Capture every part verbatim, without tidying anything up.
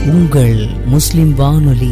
உங்கள் முஸ்லிம் வானொலி.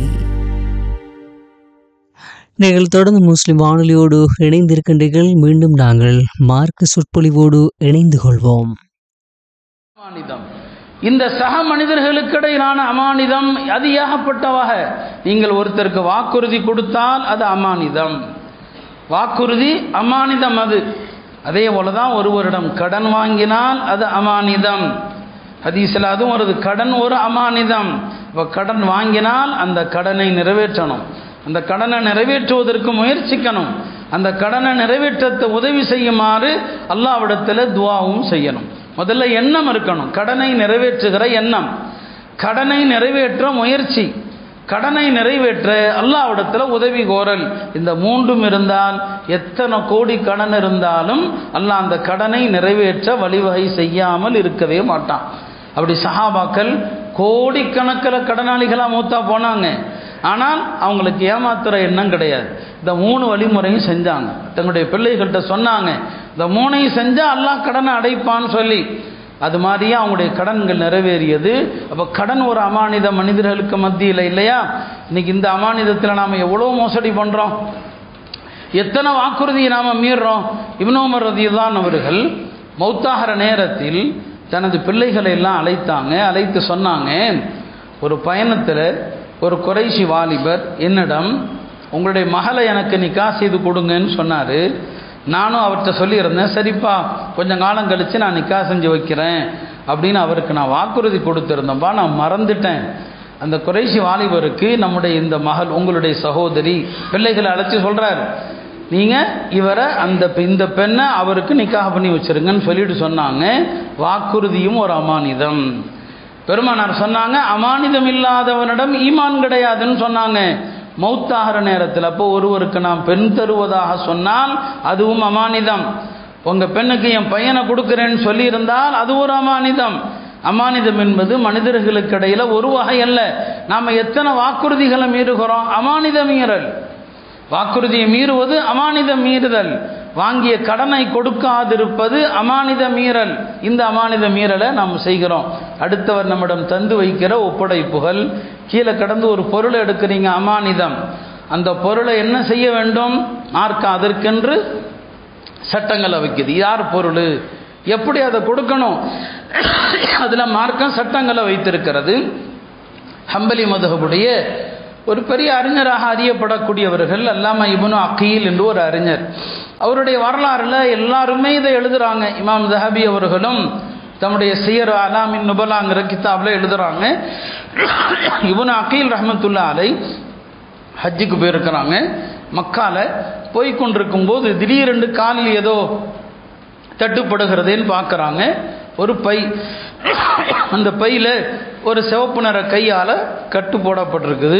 நீங்கள் தொடர்ந்து முஸ்லிம் வானொலியோடு இணைந்திருக்கின்றீர்கள். மீண்டும் நாங்கள் மார்க்க சொற்பொழிவோடு இணைந்து கொள்வோம். அமானிதம், இந்த சக மனிதர்களுக்கிடையிலான அமானிதம் அது ஏகப்பட்டவாக. நீங்கள் ஒருத்தருக்கு வாக்குறுதி கொடுத்தால் அது அமானிதம், வாக்குறுதி அமானிதம். அது அதே போலதான் ஒருவரிடம் கடன் வாங்கினால் அது அமானிதம். ஹதீஸ்ல அதுவும் வருது, கடன் ஒரு அமானிதம். இப்போ கடன் வாங்கினால் அந்த கடனை நிறைவேற்றணும், அந்த கடனை நிறைவேற்றுவதற்கு முயற்சிக்கணும், அந்த கடனை நிறைவேற்றத்தை உதவி செய்யுமாறு அல்லாஹ்விடத்தில் துஆவும் செய்யணும். முதல்ல எண்ணம் இருக்கணும், கடனை நிறைவேற்றுகிற எண்ணம், கடனை நிறைவேற்ற முயற்சி, கடனை நிறைவேற்ற அல்லாஹ்விடத்தில் உதவி கோரல். இந்த மூன்றும் இருந்தால் எத்தனை கோடி கடன் இருந்தாலும் அல்லாஹ் அந்த கடனை நிறைவேற்ற வழிவகை செய்யாமல் இருக்கவே மாட்டான். அப்படி சஹாபாக்கள் கோடிக்கணக்கில் கடனாளிகளாக மூத்தா போனாங்க. ஆனால் அவங்களுக்கு ஏமாத்துற எண்ணம் கிடையாது. இந்த மூணு வழிமுறையும் செஞ்சாங்க. தங்களுடைய பிள்ளைகள்கிட்ட சொன்னாங்க, இந்த மூணையும் செஞ்சால் அல்லாஹ் கடனை அடைப்பான்னு சொல்லி. அது மாதிரியே அவங்களுடைய கடன்கள் நிறைவேறியது. அப்போ கடன் ஒரு அமானித மனிதர்களுக்கு மத்தியில் இல்லையா? இன்னைக்கு இந்த அமானிதத்தில் நாம் எவ்வளோ மோசடி பண்ணுறோம், எத்தனை வாக்குறுதியை நாம் மீறுறோம். இப்னு உமர் ரலியல்லாஹு அவர்கள் மௌத்தாகிற நேரத்தில் தனது பிள்ளைகளை எல்லாம் அழைத்தாங்க. அழைத்து சொன்னாங்க, ஒரு பயணத்தில் ஒரு குறைஷி வாலிபர் என்னிடம் உங்களுடைய மகளை எனக்கு நிக்கா செய்து கொடுங்கன்னு சொன்னார். நானும் அவர்கிட்ட சொல்லியிருந்தேன், சரிப்பா கொஞ்சம் காலம் கழித்து நான் நிக்கா செஞ்சு வைக்கிறேன் அப்படின்னு அவருக்கு நான் வாக்குறுதி கொடுத்துருந்தேன்ப்பா, நான் மறந்துட்டேன். அந்த குறைஷி வாலிபருக்கு நம்முடைய இந்த மகள் உங்களுடைய சகோதரி பிள்ளைகளை அழைச்சி சொல்கிறார், நீங்கள் இவரை அந்த இந்த பெண்ணை அவருக்கு நிக்காக பண்ணி வச்சுருங்கன்னு சொல்லிட்டு சொன்னாங்க. வாக்குறுதியும் ஒரு அமானிதம். பெருமானார் சொன்னாங்க, அமானிதம் இல்லாதவனிடம் ஈமான் கிடையாதுன்னு சொன்னாங்க மௌத்தாகிற நேரத்தில். அப்போ ஒருவருக்கு நாம் பெண் தருவதாக சொன்னால் அதுவும் அமானிதம். உங்கள் பெண்ணுக்கு என் பையனை கொடுக்குறேன்னு சொல்லியிருந்தால் அது ஒரு அமானிதம். அமானிதம் என்பது மனிதர்களுக்கு இடையில் ஒரு வகை அல்ல. நாம் எத்தனை வாக்குறுதிகளை மீறுகிறோம், அமானித மீறல். வாக்குறுதியை மீறுவது அமானித மீறுதல், வாங்கிய கடனை கொடுக்காதிருப்பது அமானித மீறல். இந்த அமானித மீறலை நாம் செய்கிறோம். அடுத்தவர் நம்மிடம் தந்து வைக்கிற ஒப்படைப்புகள், கீழே கடந்து ஒரு பொருளை எடுக்கிறீங்க, அமானிதம். அந்த பொருளை என்ன செய்ய வேண்டும், மார்க்கம் அதற்கென்று சட்டங்களை வைக்குது. யார் பொருள், எப்படி அதை கொடுக்கணும், அதில் மார்க்கம் சட்டங்களை வைத்திருக்கிறது. ஹம்பலி மதுஹபுடைய ஒரு பெரிய அறிஞராக அறியப்படக்கூடியவர்கள் அல்லாமா இப்னு அகீல் என்று ஒரு அறிஞர். அவருடைய வரலாறுல எல்லாருமே இதை எழுதுறாங்க. இமாம் ஸஹபி அவர்களும் தம்முடைய சியர் அலாமின் நுபலாங்கிற கிதாபில் எழுதுறாங்க. இப்னு அகீல் ரஹ்மத்துல்லாஹி அலைஹி ஹஜ்ஜுக்கு போயிருக்கிறாங்க. மக்கால போய் கொண்டிருக்கும் போது திடீரென்று காலில் ஏதோ தட்டுப்படுகிறதேன்னு பார்க்குறாங்க. ஒரு பை, அந்த பையில் ஒரு சிவப்பு நிற கையால் கட்டு போடப்பட்டிருக்குது.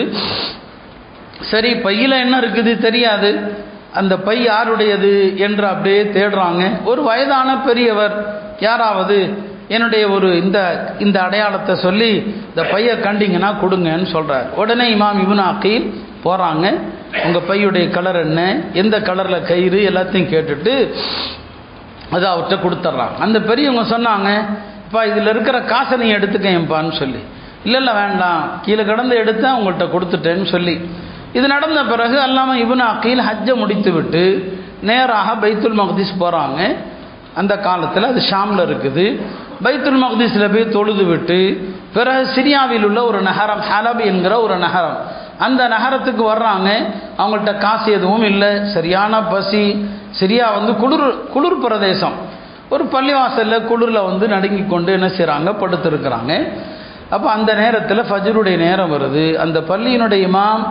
சரி, பையில் என்ன இருக்குது தெரியாது, அந்த பை யாருடையது என்று அப்படியே தேடுறாங்க. ஒரு வயதான பெரியவர், யாராவது என்னுடைய ஒரு இந்த இந்த அடையாளத்தை சொல்லி இந்த பையை கண்டிங்கன்னா கொடுங்கன்னு சொல்கிறார். உடனே இமாம் இப்னு அகீல் போகிறாங்க. உங்கள் பையுடைய கலர் என்ன, எந்த கலரில் கயிறு எல்லாத்தையும் கேட்டுட்டு அதை அவர்கிட்ட கொடுத்துட்றாங்க. அந்த பெரியவங்க சொன்னாங்க, இப்போ இதில் இருக்கிற காசை நீ எடுத்துக்கேன்ப்பான்னு சொல்லி. இல்லை இல்லை வேண்டாம், கீழே கடந்து எடுத்தேன் உங்கள்கிட்ட கொடுத்துட்டேன்னு சொல்லி. இது நடந்த பிறகு அல்லாமா இப்னு அகீல் ஹஜ்ஜை முடித்து விட்டு நேராக பைத்துல் மக்திஸ் போகிறாங்க. அந்த காலத்தில் அது ஷாமில் இருக்குது. பைத்துல் மக்திஸில் போய் தொழுது விட்டு பிறகு சிரியாவில் உள்ள ஒரு நகரம் ஹலப் என்கிற ஒரு நகரம், அந்த நகரத்துக்கு வர்றாங்க. அவங்கள்ட்ட காசு எதுவும் இல்லை, சரியான பசி. சிரியா வந்து குளிர் குளிர் பிரதேசம். ஒரு பள்ளிவாசலில் குளிரில் வந்து நடுங்கி கொண்டு என்ன செய்கிறாங்க, படுத்துருக்குறாங்க. அப்போ அந்த நேரத்தில் ஃபஜ்ருடைய நேரம் வருது. அந்த பள்ளியினுடைய இமாம்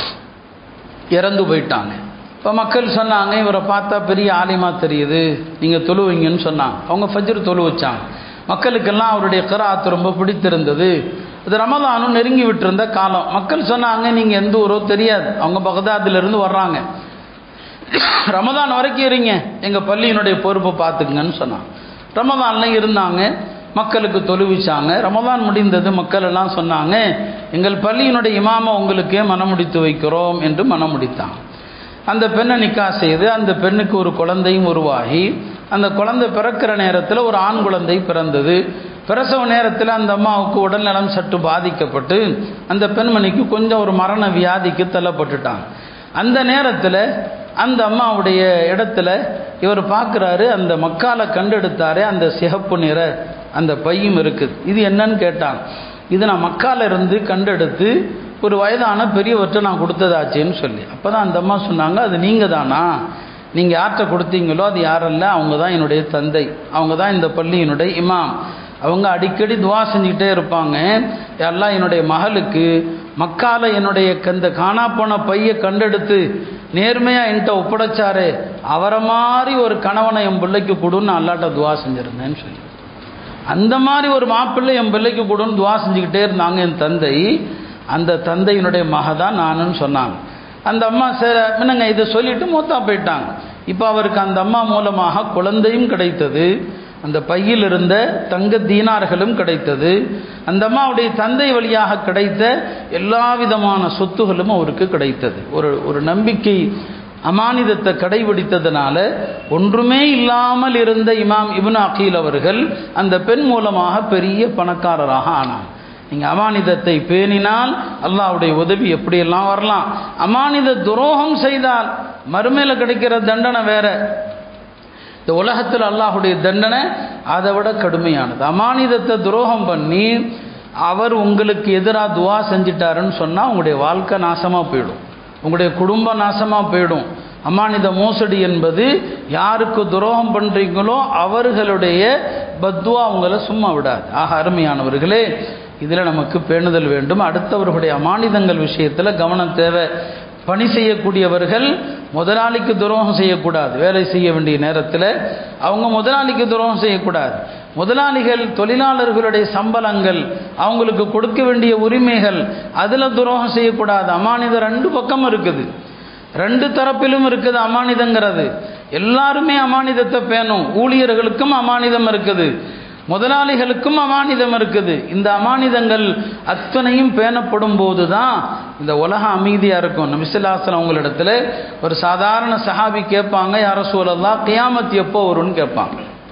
இறந்து போயிட்டாங்க. இப்போ மக்கள் சொன்னாங்க, இவரை பார்த்தா பெரிய ஆலிமா தெரியுது, நீங்கள் தொழுவீங்கன்னு சொன்னாங்க. அவங்க ஃபஜ்ர் தொழு வச்சாங்க. மக்களுக்கெல்லாம் அவருடைய கிராத் ரொம்ப பிடித்திருந்தது. அது ரமலானும் நெருங்கி விட்டுருந்த காலம். மக்கள் சொன்னாங்க, நீங்கள் எந்த ஊரோ தெரியாது, அவங்க பகதாதிலிருந்து வர்றாங்க, ரமதான் வரைக்கும் இருங்க, எங்கள் பள்ளியினுடைய பொறுப்பை பார்த்துக்குங்கன்னு சொன்னாங்க. ரமதான்ல இருந்தாங்க, மக்களுக்கு தொழுவிச்சாங்க. ரமதான் முடிந்தது, மக்கள் எல்லாம் சொன்னாங்க, எங்கள் பள்ளியினுடைய இமாமை உங்களுக்கே மனமுடித்து வைக்கிறோம் என்று மனமுடித்தாங்க. அந்த பெண்ணை நிக்கா செய்து அந்த பெண்ணுக்கு ஒரு குழந்தையும் உருவாகி அந்த குழந்தை பிறக்கிற நேரத்தில் ஒரு ஆண் குழந்தை பிறந்தது. பிரசவ நேரத்தில் அந்த அம்மாவுக்கு உடல்நலம் சற்று பாதிக்கப்பட்டு அந்த பெண்மணிக்கு கொஞ்சம் ஒரு மரண வியாதிக்கு தள்ளப்பட்டுட்டாங்க. அந்த நேரத்தில் அந்த அம்மாவுடைய இடத்துல இவர் பார்க்குறாரு, அந்த மக்காலை கண்டெடுத்தாரே அந்த சிகப்பு நிற அந்த பையும் இருக்குது. இது என்னன்னு கேட்டாங்க. இது நான் மக்கால இருந்து கண்டெடுத்து ஒரு வயதான பெரியவற்றை நான் கொடுத்ததாச்சேன்னு சொல்லி. அப்போ தான் அந்த அம்மா சொன்னாங்க, அது நீங்கள் தானா? நீங்கள் யார்கிட்ட கொடுத்தீங்களோ அது யாரல்ல, அவங்க தான் என்னுடைய தந்தை, அவங்க தான் இந்த பள்ளியினுடைய இமாம். அவங்க அடிக்கடி துவா செஞ்சுக்கிட்டே இருப்பாங்க, எல்லாம் என்னுடைய மகளுக்கு மக்கால என்னுடைய இந்த காணாப்போன பையை கண்டெடுத்து நேர்மையாக என்கிட்ட ஒப்படைச்சாரு, அவரை மாதிரி ஒரு கணவனை என் பிள்ளைக்கு கொடுன்னு அல்லாட்ட துவா செஞ்சுருந்தேன்னு சொல்லி. அந்த மாதிரி ஒரு மாப்பிள்ளை என் பிள்ளைக்கு கொடுன்னு துவா செஞ்சுக்கிட்டே இருந்தாங்க என் தந்தை. அந்த தந்தையினுடைய மக தான் நானுன்னு சொன்னாங்க. அந்த அம்மா சரி என்னங்க இதை சொல்லிட்டு மூத்தா போயிட்டாங்க. இப்போ அவருக்கு அந்த அம்மா மூலமாக குழந்தையும் கிடைத்தது, அந்த பையில் இருந்த தங்க தீனார்களும் கிடைத்தது, அந்த அம்மாவுடைய தந்தை வழியாக கிடைத்த எல்லா விதமான சொத்துகளும் அவருக்கு கிடைத்தது. ஒரு ஒரு நம்பிக்கை அமானிதத்தை கடைபிடித்ததுனால ஒன்றுமே இல்லாமல் இருந்த இமாம் இப்னு அகீல் அவர்கள் அந்த பெண் மூலமாக பெரிய பணக்காரராக ஆனார். நீங்கள் அமானிதத்தை பேணினால் அல்லாஹ்வுடைய உதவி எப்படியெல்லாம் வரலாம். அமானித துரோகம் செய்தால் மறுமையில் கிடைக்கிற தண்டனை வேற. இந்த உலகத்தில் அல்லாஹ்வுடைய தண்டனை அதை விட கடுமையானது. அமானிதத்தை துரோகம் பண்ணி அவர் உங்களுக்கு எதிராக துவா செஞ்சிட்டாருன்னு சொன்னால் உங்களுடைய வாழ்க்கை நாசமாக போயிடும், உங்களுடைய குடும்பம் நாசமாக போயிடும். அமானித மோசடி என்பது யாருக்கு துரோகம் பண்ணுறீங்களோ அவர்களுடைய பத்வா உங்களை சும்மா விடாது. ஆக அருமையானவர்களே, இதில் நமக்கு பேணுதல் வேண்டும். அடுத்தவர்களுடைய அமானிதங்கள் விஷயத்தில் கவனம் தேவை. பணி செய்யக்கூடியவர்கள் முதலாளிக்கு துரோகம் செய்யக்கூடாது. வேலை செய்ய வேண்டிய நேரத்தில் அவங்க முதலாளிக்கு துரோகம் செய்யக்கூடாது. முதலாளிகள் தொழிலாளர்களுடைய சம்பளங்கள், அவங்களுக்கு கொடுக்க வேண்டிய உரிமைகள், அதில் துரோகம் செய்யக்கூடாது. அமானிதம் ரெண்டு பக்கம் இருக்குது, ரெண்டு தரப்பிலும் இருக்குது அமானிதங்கிறது. எல்லாருமே அமானிதத்தை பேணும். ஊழியர்களுக்கும் அமானிதம் இருக்குது, முதலாளிகளுக்கும் அமானிதம் இருக்குது. இந்த அமானிதங்கள் அத்தனையும் பேணப்படும் போது தான் இந்த உலகம் அமைதியாக இருக்கும். நபி ஸல்லல்லாஹு அலைஹி வஸல்லம் உங்களிடத்துல ஒரு சாதாரண சஹாபி கேட்பாங்க, யா ரசூலல்லாஹ் கியாமத் எப்போ வரும்னு கேட்பாங்க.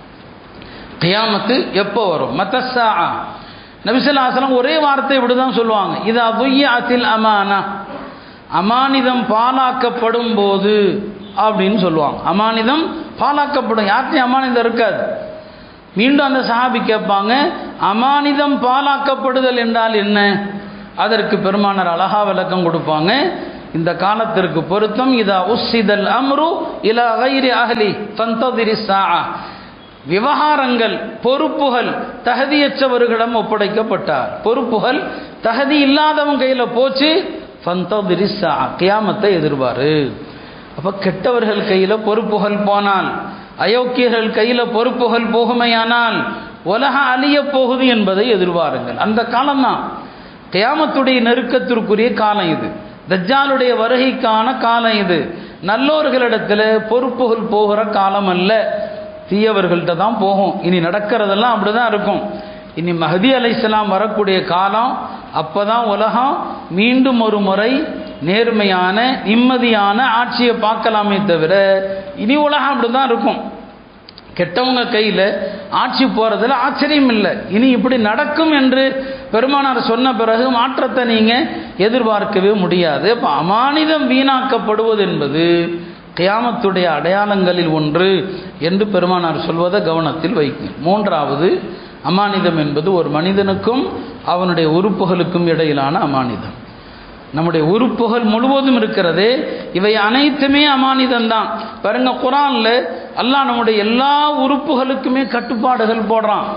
கியாமத்து எப்போ வரும்? மத்தஸ்ஸா. நபி ஸல்லல்லாஹு அலைஹி வஸல்லம் ஒரே வார்த்தை இப்படி தான் சொல்லுவாங்க, இதா துய்யாத்தில் அமானா, அமானிதம் பாலாக்கப்படும் போது அப்படின்னு சொல்லுவாங்க. அமானிதம் பாலாக்கப்படும், யார்கிட்டையும் அமானிதம் இருக்காது. மீண்டும் அந்த சஹாபி கேட்பாங்க, அமானிதம் பாலாக்கப்படுதல் என்றால் என்ன? அதற்கு பெருமானார் அழகா விளக்கம் கொடுப்பாங்க. இந்த காலத்திற்கு பொருத்தம், இதா உஸ்ஸிதல் அம்ரு இலா கைரி அஹ்லி ஃபந்ததிரி ஸாஅ, விவகாரங்கள் பொறுப்புகள் தகுதியற்றவர்களிடம் ஒப்படைக்கப்பட்டார், பொறுப்புகள் தகுதி இல்லாதவன் கையில் போச்சு, ஃபந்ததிரி ஸாஅ, கியாமத்தை எதிர்பாரு. அப்போ கெட்டவர்கள் கையில் பொறுப்புகள் போனால், அயோக்கியர்கள் கையில் பொறுப்புகள் போகுமையானால் உலகம் அழிய போகுது என்பதை எதிர்பாருங்கள். அந்த காலம்தான் கியாமத்துடைய நெருக்கத்திற்குரிய காலம் இது, தஜ்ஜாலுடைய வருகைக்கான காலம் இது. நல்லோர்களிடத்தில் பொறுப்புகள் போகிற காலம் அல்ல, தீயவர்கள்ட்ட தான் போகும். இனி நடக்கிறதெல்லாம் அப்படிதான் இருக்கும். இனி மஹதி அலைஹிஸ்ஸலாம் வரக்கூடிய காலம், அப்போதான் உலகம் மீண்டும் ஒரு முறை நேர்மையான நிம்மதியான ஆட்சியை பார்க்கலாமே தவிர இனி உலகம் அப்படிதான் இருக்கும். கெட்டவங்க கையில் ஆட்சி போகிறதுல ஆச்சரியம் இல்லை. இனி இப்படி நடக்கும் என்று பெருமானார் சொன்ன பிறகு மாற்றத்தை நீங்கள் எதிர்பார்க்கவே முடியாது. இப்போ அமானிதம் வீணாக்கப்படுவது என்பது கியாமத்துடைய அடையாளங்களில் ஒன்று என்று பெருமானார் சொல்வதை கவனத்தில் வைக்கும். மூன்றாவது, அமானிதம் என்பது ஒரு மனிதனுக்கும் அவனுடைய உறுப்புகளுக்கும் இடையிலான அமானிதம். நம்முடைய உறுப்புகள் முழுவதும் இருக்கிறதே, இவை அனைத்துமே அமானிதம் தான். பாருங்க, குர்ஆன்ல அல்லாஹ் நம்முடைய எல்லா உறுப்புகளுக்குமே கட்டுப்பாடுகள் போடுறான்.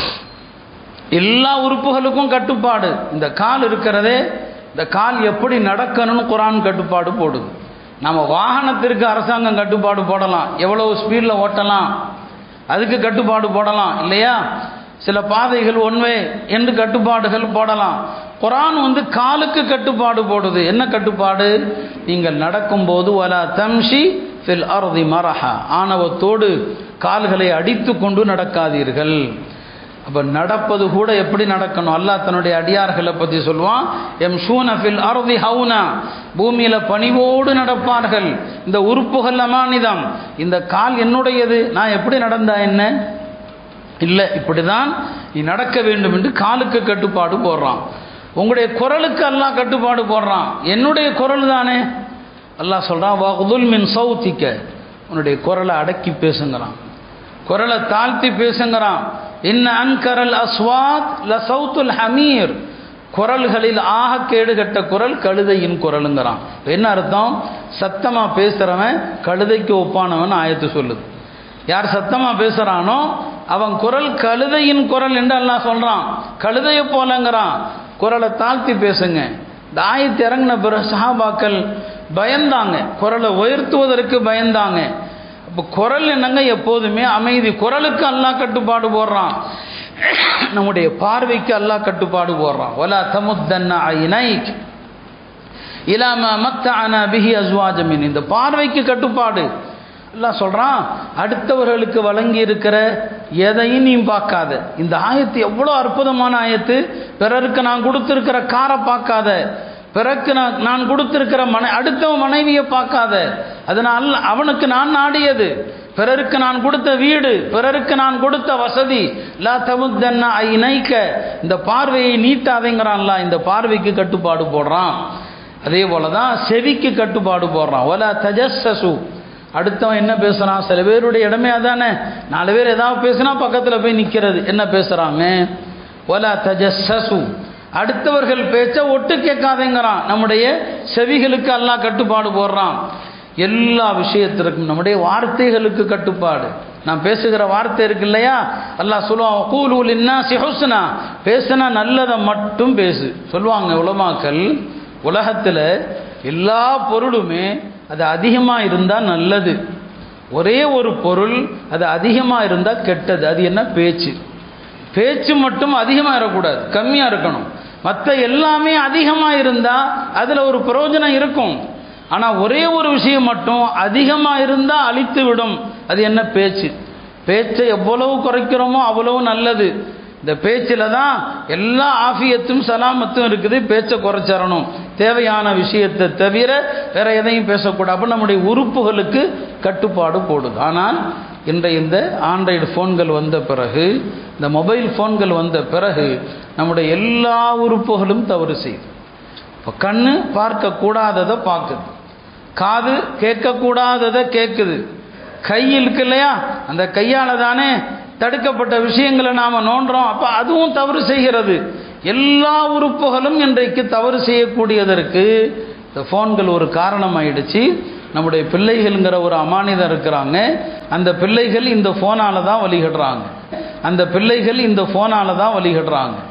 எல்லா உறுப்புகளுக்கும் கட்டுப்பாடு. இந்த கால் இருக்கிறதே, இந்த கால் எப்படி நடக்கணும்னு குர்ஆன் கட்டுப்பாடு போடுது. நம்ம வாகனத்திற்கு அரசாங்கம் கட்டுப்பாடு போடலாம், எவ்வளவு ஸ்பீடில் ஓட்டலாம் அதுக்கு கட்டுப்பாடு போடலாம் இல்லையா? சில பாதைகள் ஒன்வே என்று கட்டுப்பாடுகள் போடலாம். குர்ஆன் வந்து காலுக்கு கட்டுப்பாடு போடுது. என்ன கட்டுப்பாடு? நீங்கள் நடக்கும்போது வலா தம்ஷி ஃபில் அர்தி மரஹா, ஆணவத்தோடு கால்களை அடித்து கொண்டு நடக்காதீர்கள். அப்போ நடப்பது கூட எப்படி நடக்கணும்? அல்லாஹ் தன்னுடைய அடியார்களை பற்றி சொல்லுவான், எம் ஷூன ஃபில் அர்தி ஹவுனா, பூமியில் பணிவோடு நடப்பார்கள். இந்த உறுப்புகள் அமானிதம். இந்த கால் என்னுடையது, நான் எப்படி நடந்தா என்ன இல்லை, இப்படி தான் நீ நடக்க வேண்டும் என்று காலுக்கு கட்டுப்பாடு போடுறான். உங்களுடைய குரலுக்கு அல்லாஹ் கட்டுப்பாடு போடுறான். என்னுடைய குரல் தானே அல்லாஹ் சொல்கிறான், வகுதுல் மின் சௌத்திக்க, உன்னுடைய குரலை அடக்கி பேசுங்கிறான், குரலை தாழ்த்தி பேசுங்கிறான். இன்ன அன்கரல் அஸ்வாத் ல சௌத்துல் ஹமீர், குரல்களில் ஆக கேடு கட்ட குரல் கழுதையின் குரலுங்கிறான். என்ன அர்த்தம்? சத்தமாக பேசுகிறவன் கழுதைக்கு ஒப்பானவன் ஆயத்து சொல்லுது. யார் சத்தமாக பேசுகிறானோ அவன் குரல் கழுதையின் குரல் என்று அல்லாஹ் சொல்கிறான். கழுதையை போலங்கிறான். குரலை தாழ்த்தி பேசுங்க. இந்த ஆயத்து இறங்கின பிறகு சஹாபாக்கள் பயந்தாங்க, குரலை உயர்த்துவதற்கு பயந்தாங்க. இப்போ குரல் என்னங்க? எப்போதுமே அமைதி. குரலுக்கு அல்லாஹ் கட்டுப்பாடு போடுறான். நம்முடைய பார்வைக்கு அல்லாஹ் கட்டுப்பாடு போடுறான். வலா தமுத்தன்ன ஐனைக் இலா மா மத்தஅனா பிஹி அஸ்வாஜ மின், இந்த பார்வைக்கு கட்டுப்பாடு அல்லாஹ் சொல்றான். அடுத்தவர்களுக்கு வழங்கி இருக்கிற எதையும் நீ பார்க்காத. இந்த ஆயத்து எவ்வளோ அற்புதமான ஆயத்து. பிறருக்கு நான் கொடுத்திருக்கிற காரை பார்க்காத, பிறருக்கு நான் நான் கொடுத்திருக்கிற மனை அடுத்தவன் மனைவியை பார்க்காத. அதனால் அவனுக்கு நான் நாடியது, பிறருக்கு நான் கொடுத்த வீடு, பிறருக்கு நான் கொடுத்த வசதி. லா தமுத்தன்ன ஐனைக்க, இந்த பார்வையை நீட்டாதேங்கிறான்ல. இந்த பார்வைக்கு கட்டுப்பாடு போடுறான். அதே போல தான் செவிக்கு கட்டுப்பாடு போடுறான். வலா தஜஸ்ஸசு, அடுத்தவன் என்ன பேசுகிறான்? சில பேருடைய இடமே அதானே, நாலு பேர் ஏதாவது பேசுனா பக்கத்தில் போய் நிற்கிறது, என்ன பேசுகிறாங்க. வலா தஜஸ்ஸசு, அடுத்தவர்கள் பேச்ச ஒட்டு கேட்காதேங்கிறான். நம்முடைய செவிகளுக்கு அல்லாஹ் கட்டுப்பாடு போடுறான். எல்லா விஷயத்திற்கும் நம்முடைய வார்த்தைகளுக்கு கட்டுப்பாடு. நான் பேசுகிற வார்த்தை இருக்கு இல்லையா, அல்லாஹ் சொல்லுவான், கூலு லின்னாஸி ஹுஸ்னா, பேசுனா நல்லதை மட்டும் பேசு சொல்லுவாங்க உலமாக்கள். உலகத்தில் எல்லா பொருளுமே அது அதிகமாக இருந்தால் நல்லது, ஒரே ஒரு பொருள் அது அதிகமாக இருந்தால் கெட்டது. அது என்ன? பேச்சு. பேச்சு மட்டும் அதிகமாக இருக்கக்கூடாது, கம்மியாக இருக்கணும். மற்ற எல்லாமே அதிகமாக இருந்தால் அதில் ஒரு பிரயோஜனம் இருக்கும். ஆனால் ஒரே ஒரு விஷயம் மட்டும் அதிகமாக இருந்தால் அழித்து விடும். அது என்ன? பேச்சு. பேச்சை எவ்வளவு குறைக்கிறோமோ அவ்வளவு நல்லது. இந்த பேச்சில் தான் எல்லா ஆஃபியத்தும் சலாமத்தும் இருக்குது. பேச்சை குறைச்சிடணும். தேவையான விஷயத்தை தவிர வேற எதையும் பேசக்கூடாது. அப்போ நம்முடைய உறுப்புகளுக்கு கட்டுப்பாடு போடுது. ஆனால் இன்றைய இந்த ஆண்ட்ராய்டு ஃபோன்கள் வந்த பிறகு, இந்த மொபைல் ஃபோன்கள் வந்த பிறகு நம்முடைய எல்லா உறுப்புகளும் தவறு செய்யுது. இப்போ கண்ணு பார்க்கக்கூடாததை பார்க்குது, காது கேட்கக்கூடாததை கேட்குது, கை இருக்கு இல்லையா, அந்த கையால் தானே தடுக்கப்பட்ட விஷயங்களை நாம் நோண்டுறோம். அப்போ அதுவும் தவறு செய்கிறது. எல்லா உறுப்புகளும் இன்றைக்கு தவறு செய்யக்கூடியதற்கு இந்த ஃபோன்கள் ஒரு காரணமாயிடுச்சு. நம்முடைய பிள்ளைகள்ங்கிற ஒரு அமானிதம் இருக்கிறாங்க. அந்த பிள்ளைகள் இந்த ஃபோனால தான் வழிகடுறாங்க. அந்த பிள்ளைகள் இந்த ஃபோனால தான் வழிகடுறாங்க.